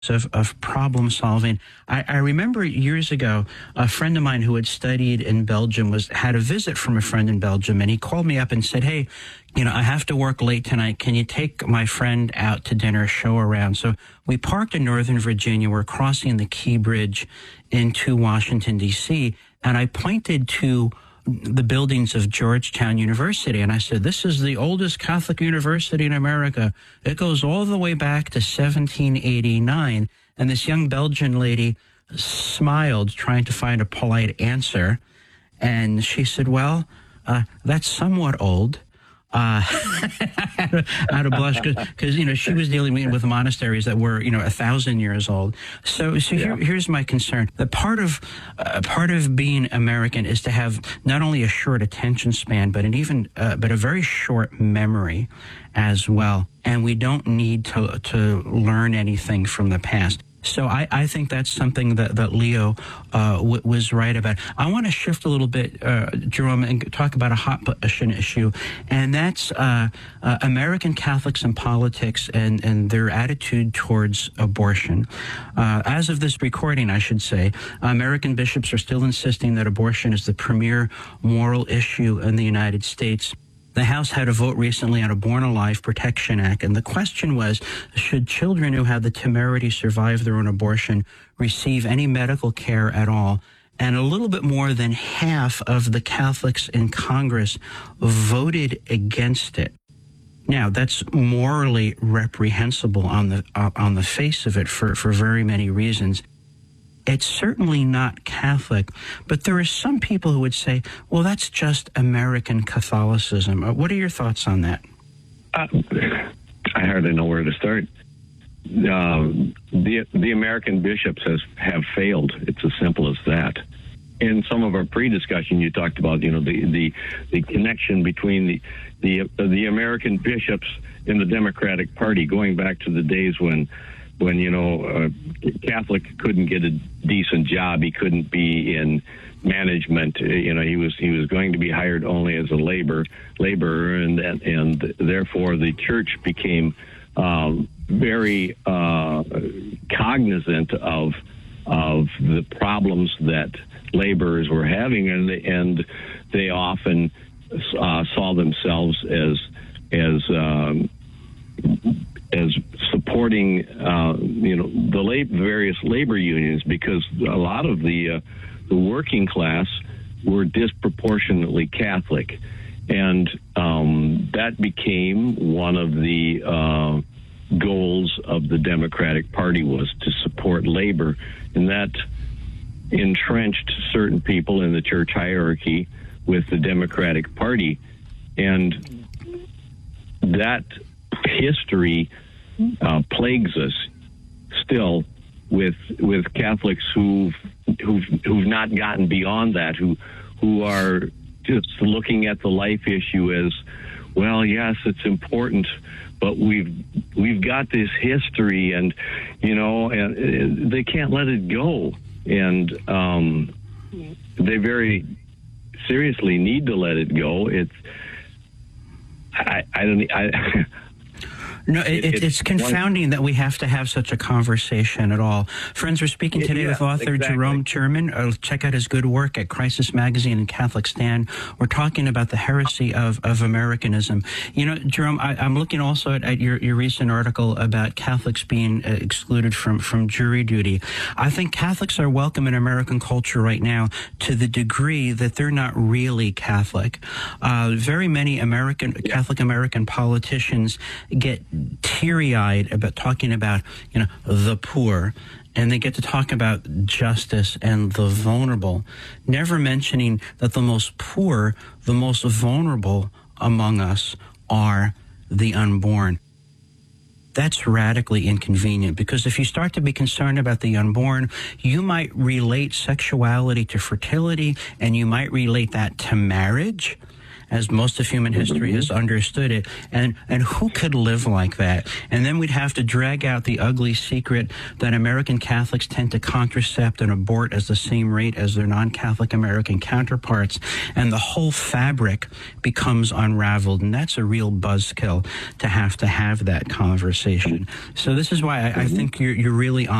of problem solving. I remember years ago, a friend of mine who had studied in Belgium had a visit from a friend in Belgium, and he called me up and said, "Hey, I have to work late tonight. Can you take my friend out to dinner, show around?" So we parked in Northern Virginia. We're crossing the Key Bridge into Washington, D.C., and I pointed to the buildings of Georgetown University. And I said, "This is the oldest Catholic university in America. It goes all the way back to 1789. And this young Belgian lady smiled, trying to find a polite answer. And she said, "Well, that's somewhat old." I had to blush because she was dealing with monasteries that were 1,000 years old. So here's my concern. The part of being American is to have not only a short attention span, but a very short memory as well. And we don't need to learn anything from the past. So I think that's something that Leo was right about. I want to shift a little bit, Jerome, and talk about a hot button issue, and that's American Catholics and politics and their attitude towards abortion. As of this recording, I should say, American bishops are still insisting that abortion is the premier moral issue in the United States. The House had a vote recently on a Born Alive Protection Act, and the question was, should children who have the temerity survive their own abortion receive any medical care at all? And a little bit more than half of the Catholics in Congress voted against it. Now, that's morally reprehensible on the face of it for very many reasons. It's certainly not Catholic, but there are some people who would say, well, that's just American Catholicism. What are your thoughts on that? I hardly know where to start. The American bishops have failed. It's as simple as that. In some of our pre-discussion, you talked about the connection between the American bishops in the Democratic Party, going back to the days when Catholic couldn't get a decent job. He couldn't be in management. He was going to be hired only as a laborer, and therefore the church became very cognizant of the problems that laborers were having, and they often saw themselves as supporting the various labor unions, because a lot of the working class were disproportionately Catholic, and that became one of the goals of the Democratic Party, was to support labor, and that entrenched certain people in the church hierarchy with the Democratic Party, and that history plagues us still with Catholics who've not gotten beyond that, who are just looking at the life issue as, well, yes, it's important, but we've got this history, and and they can't let it go, and they very seriously need to let it go. No, it's confounding that we have to have such a conversation at all. Friends, we're speaking today with author Jerome Thurman. Check out his good work at Crisis Magazine and Catholic Stand. We're talking about the heresy of Americanism. Jerome, I'm looking also at your recent article about Catholics being excluded from jury duty. I think Catholics are welcome in American culture right now to the degree that they're not really Catholic. Very many Catholic American politicians get teary-eyed about talking about, the poor, and they get to talk about justice and the vulnerable, never mentioning that the most poor, the most vulnerable among us are the unborn. That's radically inconvenient, because if you start to be concerned about the unborn, you might relate sexuality to fertility, and you might relate that to marriage. as most of human history has understood it. And who could live like that? And then we'd have to drag out the ugly secret that American Catholics tend to contracept and abort as the same rate as their non-Catholic American counterparts, and the whole fabric becomes unraveled. And that's a real buzzkill to have that conversation. So this is why I think you're really on